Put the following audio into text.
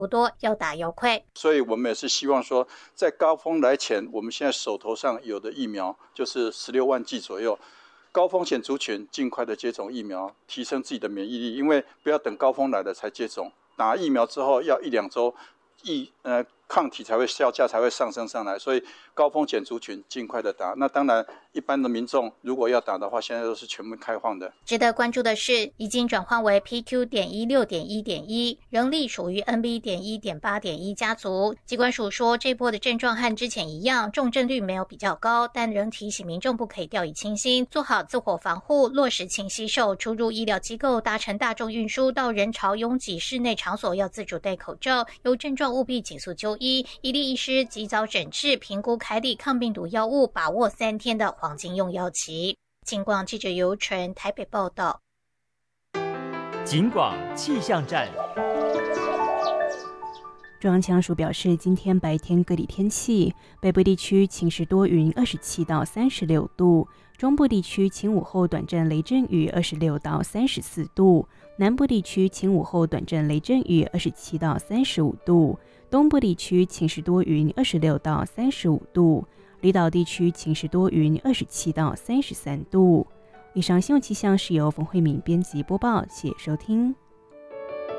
不多，要打要快。 所以我们也是希望说，在高峰来前，我们现在手头上有的疫苗就是16万剂左右，高风险族群尽快的接种疫苗，提升自己的免疫力，因为不要等高峰来了才接种，打疫苗之后要1-2周，抗体才会效价才会上升上来，所以高风险族群尽快的打。那当然，一般的民众如果要打的话，现在都是全部开放的。 值得关注的是，已经转换为 PQ.16.1.1， 仍隶属于 NB.1.8.1 家族。疾管署说，这波的症状和之前一样，重症率没有比较高，但仍提醒民众不可以掉以轻心，做好自我防护，落实勤洗手，出入医疗机构、搭乘大众运输到人潮拥挤室内场所要自主戴口罩，有症状务必紧速就医，一例医师及早诊治、评估开立抗病毒药物，把握3天的黄金用药期。警广记者尤纯台北报道。 警广气象站。 中央气象署表示，今天白天各地天气，北部地区晴时多云，27到36度；中部地区晴午后短暂雷阵雨，26到34度；南部地区晴午后短暂雷阵雨，27到35度；东部地区晴时多云，26到35度；离岛地区晴时多云，27到33度。以上新闻气象是由冯慧敏编辑播报，谢谢收听。